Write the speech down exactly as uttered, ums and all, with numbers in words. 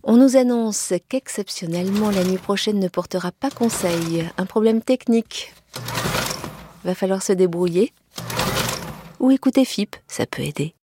On nous annonce qu'exceptionnellement la nuit prochaine ne portera pas conseil. Un problème technique. Va falloir se débrouiller. Ou écouter F I P, ça peut aider.